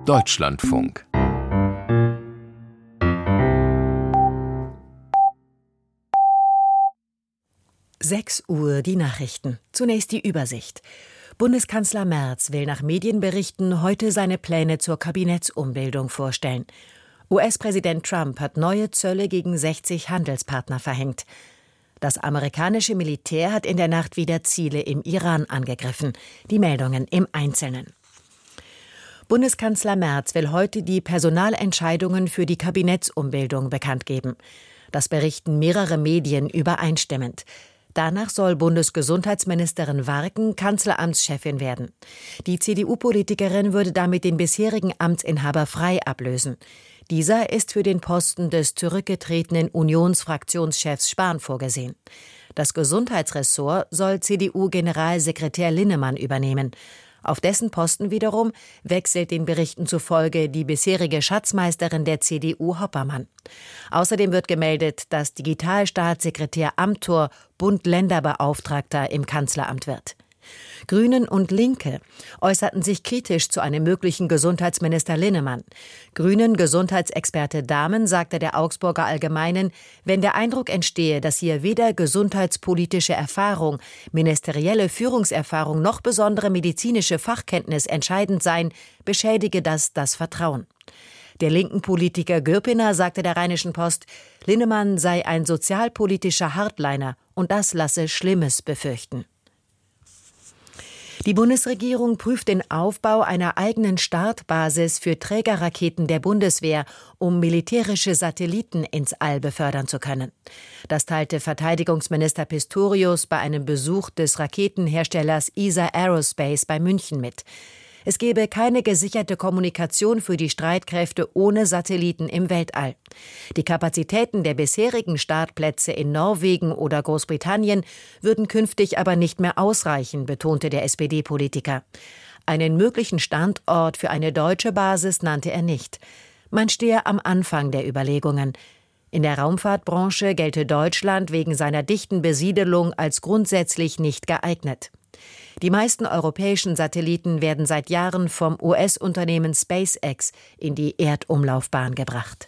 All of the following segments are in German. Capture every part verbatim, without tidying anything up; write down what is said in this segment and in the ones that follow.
Deutschlandfunk. sechs Uhr die Nachrichten. Zunächst die Übersicht. Bundeskanzler Merz will nach Medienberichten heute seine Pläne zur Kabinettsumbildung vorstellen. U S-Präsident Trump hat neue Zölle gegen sechzig Handelspartner verhängt. Das amerikanische Militär hat in der Nacht wieder Ziele im Iran angegriffen. Die Meldungen im Einzelnen. Bundeskanzler Merz will heute die Personalentscheidungen für die Kabinettsumbildung bekannt geben. Das berichten mehrere Medien übereinstimmend. Danach soll Bundesgesundheitsministerin Warken Kanzleramtschefin werden. Die C D U-Politikerin würde damit den bisherigen Amtsinhaber Frey ablösen. Dieser ist für den Posten des zurückgetretenen Unionsfraktionschefs Spahn vorgesehen. Das Gesundheitsressort soll C D U-Generalsekretär Linnemann übernehmen. Auf dessen Posten wiederum wechselt den Berichten zufolge die bisherige Schatzmeisterin der C D U Hoppermann. Außerdem wird gemeldet, dass Digitalstaatssekretär Amthor Bund-Länder-Beauftragter im Kanzleramt wird. Grünen und Linke äußerten sich kritisch zu einem möglichen Gesundheitsminister Linnemann. Grünen-Gesundheitsexperte Dahmen sagte der Augsburger Allgemeinen, wenn der Eindruck entstehe, dass hier weder gesundheitspolitische Erfahrung, ministerielle Führungserfahrung noch besondere medizinische Fachkenntnis entscheidend seien, beschädige das das Vertrauen. Der linken Politiker Gürpiner sagte der Rheinischen Post, Linnemann sei ein sozialpolitischer Hardliner und das lasse Schlimmes befürchten. Die Bundesregierung prüft den Aufbau einer eigenen Startbasis für Trägerraketen der Bundeswehr, um militärische Satelliten ins All befördern zu können. Das teilte Verteidigungsminister Pistorius bei einem Besuch des Raketenherstellers E S A Aerospace bei München mit. Es gebe keine gesicherte Kommunikation für die Streitkräfte ohne Satelliten im Weltall. Die Kapazitäten der bisherigen Startplätze in Norwegen oder Großbritannien würden künftig aber nicht mehr ausreichen, betonte der S P D-Politiker. Einen möglichen Standort für eine deutsche Basis nannte er nicht. Man stehe am Anfang der Überlegungen. In der Raumfahrtbranche gelte Deutschland wegen seiner dichten Besiedelung als grundsätzlich nicht geeignet. Die meisten europäischen Satelliten werden seit Jahren vom U S-Unternehmen SpaceX in die Erdumlaufbahn gebracht.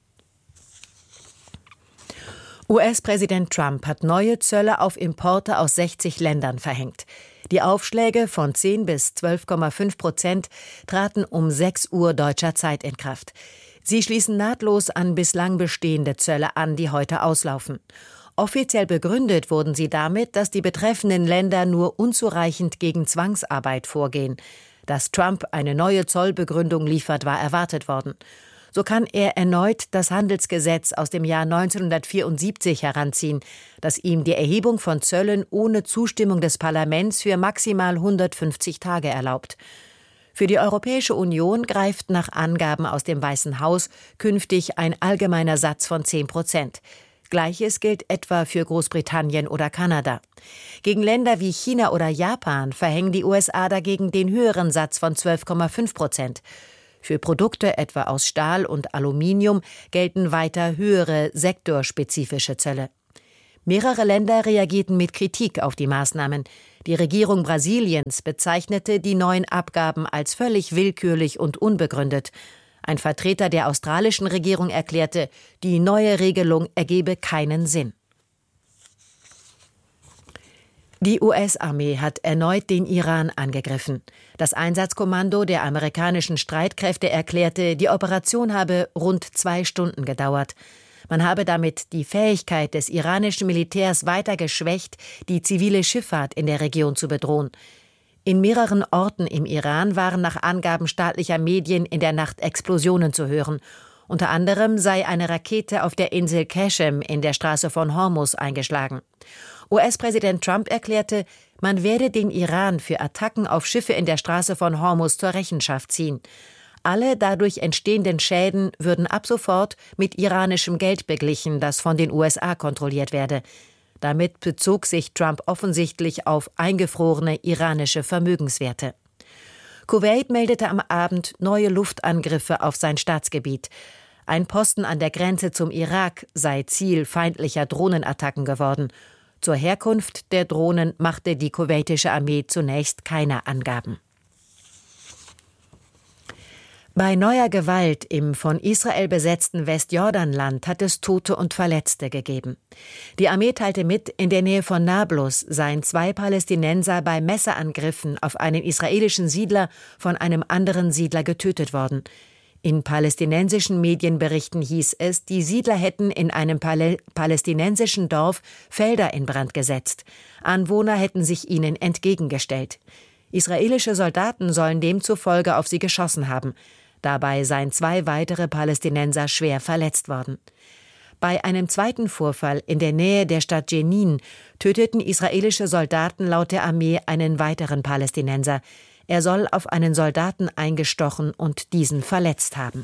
U S-Präsident Trump hat neue Zölle auf Importe aus sechzig Ländern verhängt. Die Aufschläge von zehn bis zwölf Komma fünf Prozent traten um sechs Uhr deutscher Zeit in Kraft. Sie schließen nahtlos an bislang bestehende Zölle an, die heute auslaufen. Offiziell begründet wurden sie damit, dass die betreffenden Länder nur unzureichend gegen Zwangsarbeit vorgehen. Dass Trump eine neue Zollbegründung liefert, war erwartet worden. So kann er erneut das Handelsgesetz aus dem Jahr neunzehnhundertvierundsiebzig heranziehen, das ihm die Erhebung von Zöllen ohne Zustimmung des Parlaments für maximal hundertfünfzig Tage erlaubt. Für die Europäische Union greift nach Angaben aus dem Weißen Haus künftig ein allgemeiner Satz von zehn Prozent. Gleiches gilt etwa für Großbritannien oder Kanada. Gegen Länder wie China oder Japan verhängen die U S A dagegen den höheren Satz von zwölf Komma fünf Prozent. Für Produkte etwa aus Stahl und Aluminium gelten weiter höhere sektorspezifische Zölle. Mehrere Länder reagierten mit Kritik auf die Maßnahmen. Die Regierung Brasiliens bezeichnete die neuen Abgaben als völlig willkürlich und unbegründet. Ein Vertreter der australischen Regierung erklärte, die neue Regelung ergebe keinen Sinn. Die U S-Armee hat erneut den Iran angegriffen. Das Einsatzkommando der amerikanischen Streitkräfte erklärte, die Operation habe rund zwei Stunden gedauert. Man habe damit die Fähigkeit des iranischen Militärs weiter geschwächt, die zivile Schifffahrt in der Region zu bedrohen. In mehreren Orten im Iran waren nach Angaben staatlicher Medien in der Nacht Explosionen zu hören. Unter anderem sei eine Rakete auf der Insel Qashem in der Straße von Hormuz eingeschlagen. U S-Präsident Trump erklärte, man werde den Iran für Attacken auf Schiffe in der Straße von Hormuz zur Rechenschaft ziehen. Alle dadurch entstehenden Schäden würden ab sofort mit iranischem Geld beglichen, das von den U S A kontrolliert werde. Damit bezog sich Trump offensichtlich auf eingefrorene iranische Vermögenswerte. Kuwait meldete am Abend neue Luftangriffe auf sein Staatsgebiet. Ein Posten an der Grenze zum Irak sei Ziel feindlicher Drohnenattacken geworden. Zur Herkunft der Drohnen machte die kuwaitische Armee zunächst keine Angaben. Bei neuer Gewalt im von Israel besetzten Westjordanland hat es Tote und Verletzte gegeben. Die Armee teilte mit, in der Nähe von Nablus seien zwei Palästinenser bei Messerangriffen auf einen israelischen Siedler von einem anderen Siedler getötet worden. In palästinensischen Medienberichten hieß es, die Siedler hätten in einem Palä- palästinensischen Dorf Felder in Brand gesetzt. Anwohner hätten sich ihnen entgegengestellt. Israelische Soldaten sollen demzufolge auf sie geschossen haben. Dabei seien zwei weitere Palästinenser schwer verletzt worden. Bei einem zweiten Vorfall in der Nähe der Stadt Jenin töteten israelische Soldaten laut der Armee einen weiteren Palästinenser. Er soll auf einen Soldaten eingestochen und diesen verletzt haben.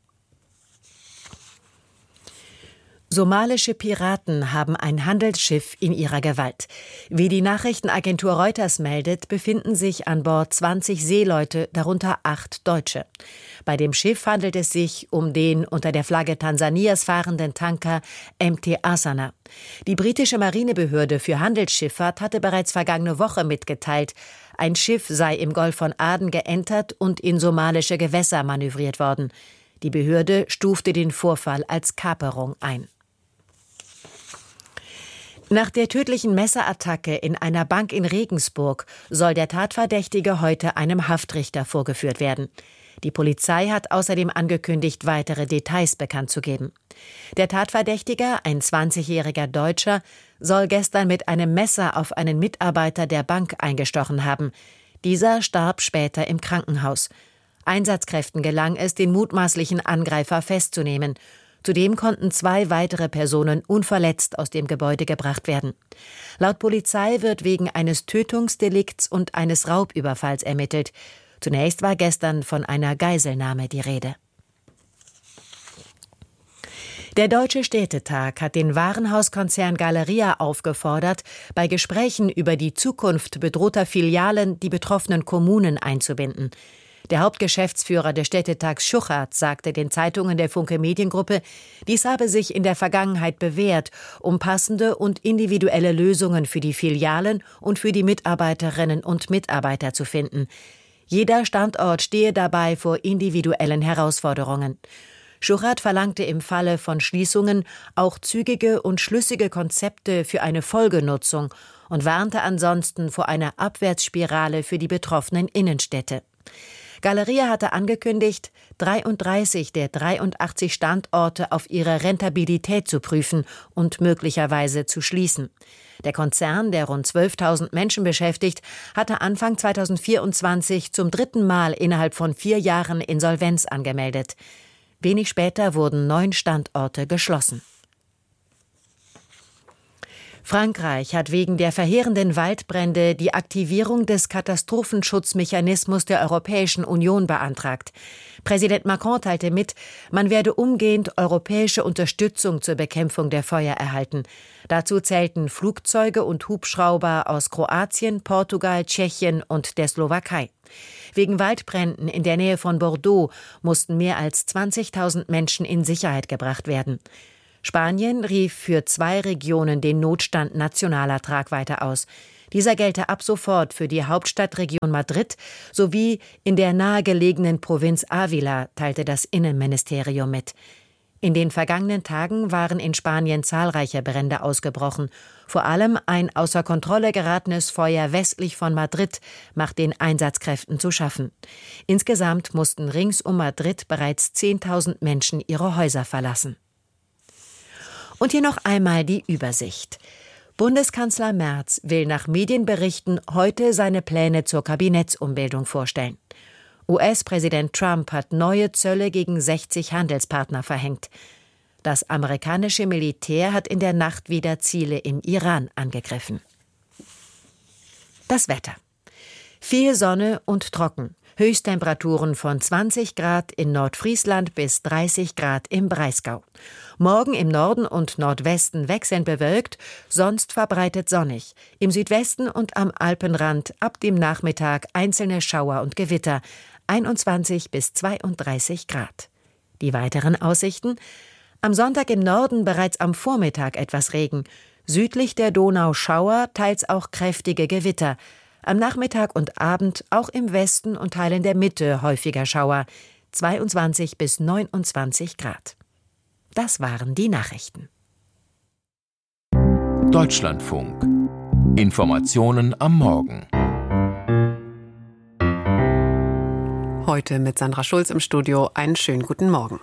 Somalische Piraten haben ein Handelsschiff in ihrer Gewalt. Wie die Nachrichtenagentur Reuters meldet, befinden sich an Bord zwanzig Seeleute, darunter acht Deutsche. Bei dem Schiff handelt es sich um den unter der Flagge Tansanias fahrenden Tanker M T Asana. Die britische Marinebehörde für Handelsschifffahrt hatte bereits vergangene Woche mitgeteilt, ein Schiff sei im Golf von Aden geentert und in somalische Gewässer manövriert worden. Die Behörde stufte den Vorfall als Kaperung ein. Nach der tödlichen Messerattacke in einer Bank in Regensburg soll der Tatverdächtige heute einem Haftrichter vorgeführt werden. Die Polizei hat außerdem angekündigt, weitere Details bekannt zu geben. Der Tatverdächtige, ein zwanzigjähriger Deutscher, soll gestern mit einem Messer auf einen Mitarbeiter der Bank eingestochen haben. Dieser starb später im Krankenhaus. Einsatzkräften gelang es, den mutmaßlichen Angreifer festzunehmen. Zudem konnten zwei weitere Personen unverletzt aus dem Gebäude gebracht werden. Laut Polizei wird wegen eines Tötungsdelikts und eines Raubüberfalls ermittelt. Zunächst war gestern von einer Geiselnahme die Rede. Der Deutsche Städtetag hat den Warenhauskonzern Galeria aufgefordert, bei Gesprächen über die Zukunft bedrohter Filialen die betroffenen Kommunen einzubinden. Der Hauptgeschäftsführer des Städtetags Schuchart sagte den Zeitungen der Funke Mediengruppe, dies habe sich in der Vergangenheit bewährt, um passende und individuelle Lösungen für die Filialen und für die Mitarbeiterinnen und Mitarbeiter zu finden. Jeder Standort stehe dabei vor individuellen Herausforderungen. Schuchart verlangte im Falle von Schließungen auch zügige und schlüssige Konzepte für eine Folgenutzung und warnte ansonsten vor einer Abwärtsspirale für die betroffenen Innenstädte. Galeria hatte angekündigt, dreiunddreißig der dreiundachtzig Standorte auf ihre Rentabilität zu prüfen und möglicherweise zu schließen. Der Konzern, der rund zwölftausend Menschen beschäftigt, hatte Anfang zweitausendvierundzwanzig zum dritten Mal innerhalb von vier Jahren Insolvenz angemeldet. Wenig später wurden neun Standorte geschlossen. Frankreich hat wegen der verheerenden Waldbrände die Aktivierung des Katastrophenschutzmechanismus der Europäischen Union beantragt. Präsident Macron teilte mit, man werde umgehend europäische Unterstützung zur Bekämpfung der Feuer erhalten. Dazu zählten Flugzeuge und Hubschrauber aus Kroatien, Portugal, Tschechien und der Slowakei. Wegen Waldbränden in der Nähe von Bordeaux mussten mehr als zwanzigtausend Menschen in Sicherheit gebracht werden. Spanien rief für zwei Regionen den Notstand nationaler Tragweite aus. Dieser gelte ab sofort für die Hauptstadtregion Madrid sowie in der nahegelegenen Provinz Ávila, teilte das Innenministerium mit. In den vergangenen Tagen waren in Spanien zahlreiche Brände ausgebrochen. Vor allem ein außer Kontrolle geratenes Feuer westlich von Madrid macht den Einsatzkräften zu schaffen. Insgesamt mussten rings um Madrid bereits zehntausend Menschen ihre Häuser verlassen. Und hier noch einmal die Übersicht. Bundeskanzler Merz will nach Medienberichten heute seine Pläne zur Kabinettsumbildung vorstellen. U S-Präsident Trump hat neue Zölle gegen sechzig Handelspartner verhängt. Das amerikanische Militär hat in der Nacht wieder Ziele im Iran angegriffen. Das Wetter. Viel Sonne und trocken. Höchsttemperaturen von zwanzig Grad in Nordfriesland bis dreißig Grad im Breisgau. Morgen im Norden und Nordwesten wechselnd bewölkt, sonst verbreitet sonnig. Im Südwesten und am Alpenrand ab dem Nachmittag einzelne Schauer und Gewitter, einundzwanzig bis zweiunddreißig Grad. Die weiteren Aussichten? Am Sonntag im Norden bereits am Vormittag etwas Regen. Südlich der Donau Schauer, teils auch kräftige Gewitter. Am Nachmittag und Abend auch im Westen und Teilen der Mitte häufiger Schauer. zweiundzwanzig bis neunundzwanzig Grad. Das waren die Nachrichten. Deutschlandfunk. Informationen am Morgen. Heute mit Sandra Schulz im Studio. Einen schönen guten Morgen.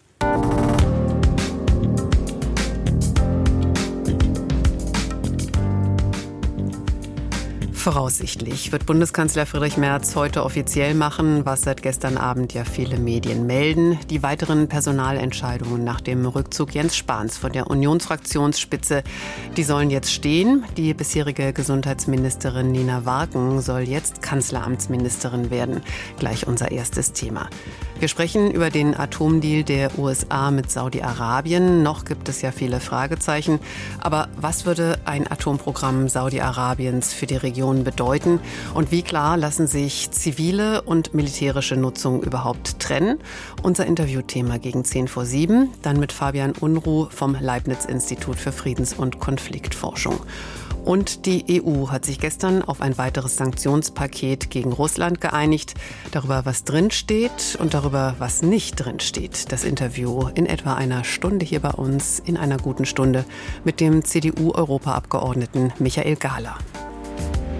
Voraussichtlich wird Bundeskanzler Friedrich Merz heute offiziell machen, was seit gestern Abend ja viele Medien melden. Die weiteren Personalentscheidungen nach dem Rückzug Jens Spahns von der Unionsfraktionsspitze, die sollen jetzt stehen. Die bisherige Gesundheitsministerin Nina Warken soll jetzt Kanzleramtsministerin werden. Gleich unser erstes Thema. Wir sprechen über den Atomdeal der U S A mit Saudi-Arabien. Noch gibt es ja viele Fragezeichen. Aber was würde ein Atomprogramm Saudi-Arabiens für die Region bedeuten? Und wie klar lassen sich zivile und militärische Nutzung überhaupt trennen? Unser Interviewthema gegen zehn vor sieben. Dann mit Fabian Unruh vom Leibniz-Institut für Friedens- und Konfliktforschung. Und die E U hat sich gestern auf ein weiteres Sanktionspaket gegen Russland geeinigt. Darüber, was drinsteht und darüber, was nicht drinsteht. Das Interview in etwa einer Stunde hier bei uns, in einer guten Stunde, mit dem C D U-Europaabgeordneten Michael Gahler.